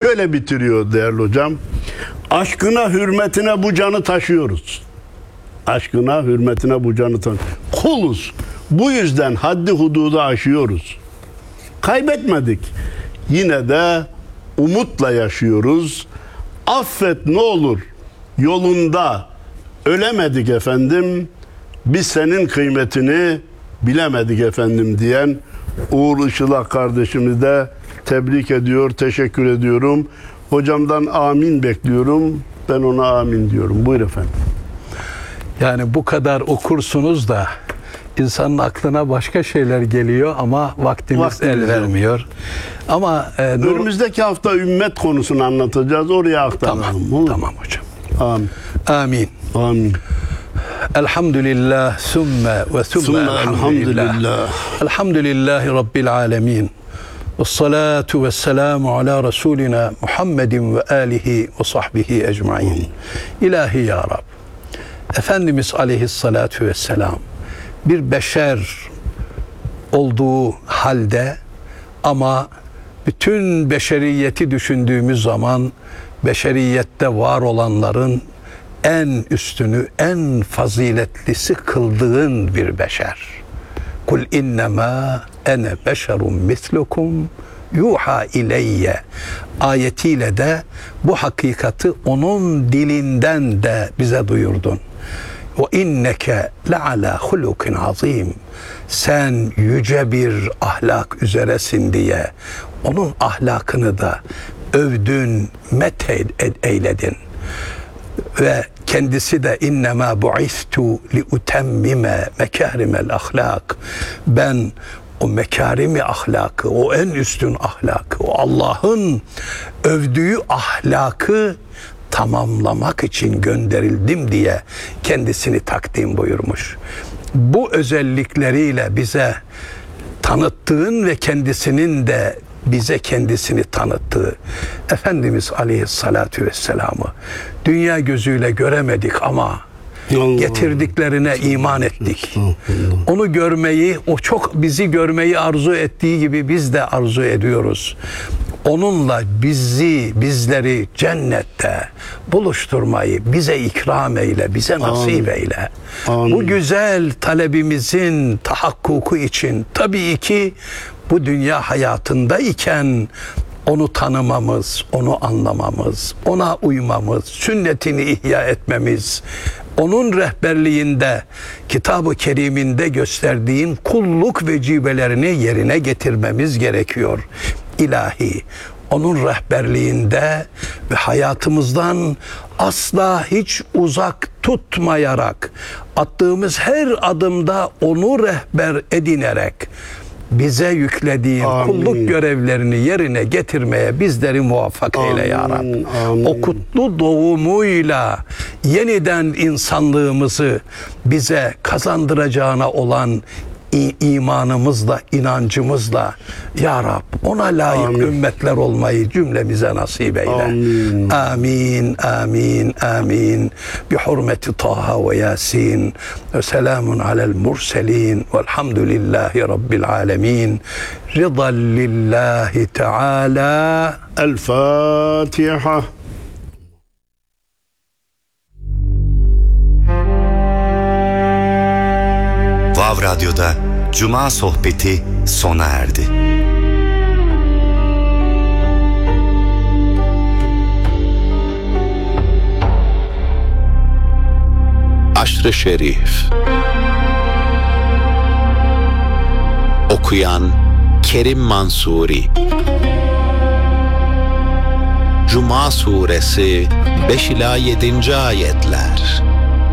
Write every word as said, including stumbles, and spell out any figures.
şöyle bitiriyor değerli hocam. Aşkına, hürmetine bu canı taşıyoruz. Aşkına, hürmetine bu canı taşıyoruz. Kuluz. Bu yüzden haddi hududu aşıyoruz. Kaybetmedik. Yine de umutla yaşıyoruz. Affet ne olur. Yolunda ölemedik efendim. Biz senin kıymetini bilemedik efendim diyen Uğur Işılak kardeşimi de tebrik ediyor, teşekkür ediyorum. Hocamdan amin bekliyorum. Ben ona amin diyorum. Buyur efendim. Yani bu kadar okursunuz da insanın aklına başka şeyler geliyor ama vaktimiz, vaktimiz el vermiyor. Ama e, önümüzdeki hafta ümmet konusunu anlatacağız. Oraya aktaralım. Tamam, tamam hocam. Amin. Amin. Amin. Elhamdülillah sümme ve sümme elhamdülillah. Elhamdülillahi Rabbil alemin. Ve salatu ve selamu ala Resulina Muhammedin ve alihi ve sahbihi ecmain. İlahi ya Rab. Efendimiz aleyhissalatu vesselam bir beşer olduğu halde ama bütün beşeriyeti düşündüğümüz zaman beşeriyette var olanların en üstünü, en faziletlisi kıldığın bir beşer. Kul innema ene beşerun mislukum yuha ileyye ayetiyle de bu hakikati onun dilinden de bize duyurdun. Ve inneke leala hulukin azim. Sen yüce bir ahlak üzeresin diye onun ahlakını da övdün, met eyledin. Ve kendisi de innema bu'istu li utemmime mekarimel ahlak. Ben o mekarimi ahlakı, o en üstün ahlakı, o Allah'ın övdüğü ahlakı tamamlamak için gönderildim diye kendisini takdim buyurmuş. Bu özellikleriyle bize tanıttığın ve kendisinin de bize kendisini tanıttığı Efendimiz Aleyhisselatü Vesselam'ı dünya gözüyle göremedik ama Allah getirdiklerine iman ettik. Onu görmeyi, o çok bizi görmeyi arzu ettiği gibi biz de arzu ediyoruz. Onunla bizi, bizleri cennette buluşturmayı bize ikram eyle, bize nasip Amin. eyle. Amin. Bu güzel talebimizin tahakkuku için tabii ki bu dünya hayatındayken onu tanımamız, onu anlamamız, ona uymamız, sünnetini ihya etmemiz, onun rehberliğinde, Kitab-ı Kerim'inde gösterdiğin kulluk vecibelerini yerine getirmemiz gerekiyor. İlahi, onun rehberliğinde ve hayatımızdan asla hiç uzak tutmayarak, attığımız her adımda onu rehber edinerek, bize yüklediğin Amin. kulluk görevlerini yerine getirmeye bizleri muvaffak Amin. eyle ya Rab. Amin. O kutlu doğumuyla yeniden insanlığımızı bize kazandıracağına olan imanımızla, inancımızla ya Rab ona layık Amin. ümmetler olmayı cümlemize nasip eyle. Amin. Amin, amin, amin. Bi hurmeti Taha ve Yasin ve selamun alel murselin velhamdülillahi Rabbil alemin. Rıdan lillahi teala. El Fatiha. Vav Radyo'da Cuma sohbeti sona erdi. Aşr-ı Şerif. Okuyan Kerim Mansuri. Cuma suresi beş ila yedinci ayetler.